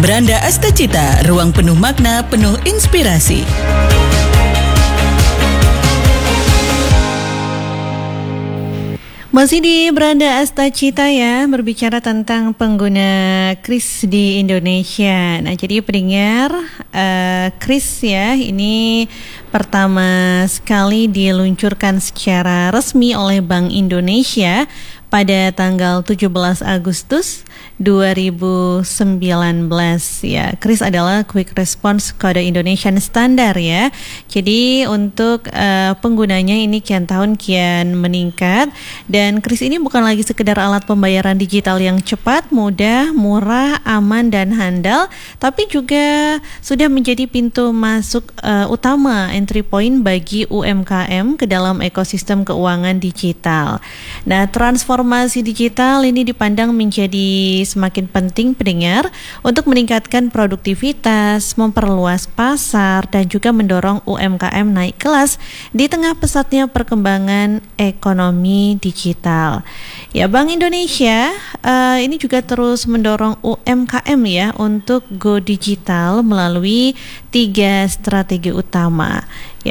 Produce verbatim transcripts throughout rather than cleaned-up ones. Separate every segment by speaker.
Speaker 1: Beranda Astacita, ruang penuh makna, penuh inspirasi. Masih di Beranda Astacita ya, berbicara tentang pengguna kris di Indonesia. Nah, jadi pendengar, uh, kris ya, ini pertama sekali diluncurkan secara resmi oleh Bank Indonesia pada tanggal tujuh belas Agustus dua ribu sembilan belas ya. kris adalah Quick Response Kode Indonesian Standard ya. Jadi untuk uh, penggunanya ini kian tahun kian meningkat, dan kris ini bukan lagi sekedar alat pembayaran digital yang cepat, mudah, murah, aman dan handal, tapi juga sudah menjadi pintu masuk uh, utama, entry point bagi U M K M ke dalam ekosistem keuangan digital. Nah, transformasi digital ini dipandang menjadi semakin penting pendengar untuk meningkatkan produktivitas, memperluas pasar, dan juga mendorong U M K M naik kelas di tengah pesatnya perkembangan ekonomi digital. Ya, Bank Indonesia uh, ini juga terus mendorong U M K M ya untuk go digital melalui tiga strategi utama,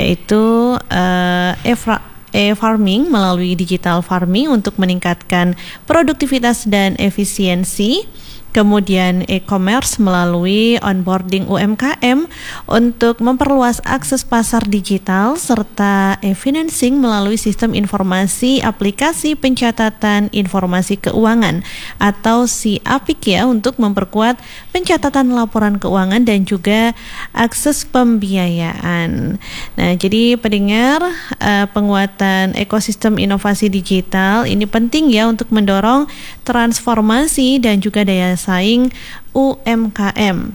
Speaker 1: yaitu uh, Evra e-farming melalui digital farming untuk meningkatkan produktivitas dan efisiensi. Kemudian e-commerce melalui onboarding U M K M untuk memperluas akses pasar digital, serta e-financing melalui sistem informasi aplikasi pencatatan informasi keuangan atau si APIK ya, untuk memperkuat pencatatan laporan keuangan dan juga akses pembiayaan. Nah, jadi pendengar, uh, penguatan ekosistem inovasi digital ini penting ya untuk mendorong transformasi dan juga daya saing U M K M.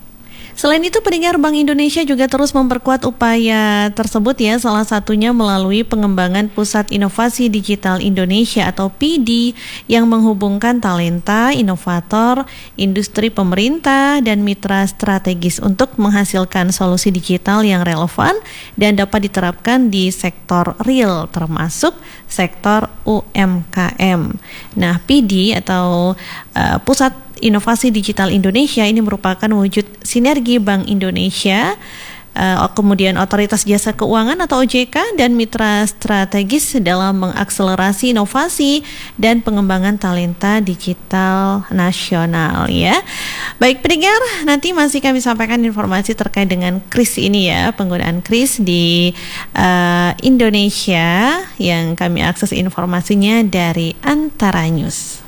Speaker 1: Selain itu, pendengar, Bank Indonesia juga terus memperkuat upaya tersebut ya, salah satunya melalui pengembangan Pusat Inovasi Digital Indonesia atau P I D I yang menghubungkan talenta, inovator, industri, pemerintah, dan mitra strategis untuk menghasilkan solusi digital yang relevan dan dapat diterapkan di sektor real, termasuk sektor U M K M. Nah, P I D I atau uh, Pusat Inovasi Digital Indonesia ini merupakan wujud sinergi Bank Indonesia, uh, kemudian Otoritas Jasa Keuangan atau O J K, dan mitra strategis dalam mengakselerasi inovasi dan pengembangan talenta digital nasional ya. Baik pendengar, nanti masih kami sampaikan informasi terkait dengan kris ini ya, penggunaan kris di uh, Indonesia, yang kami akses informasinya dari Antara News.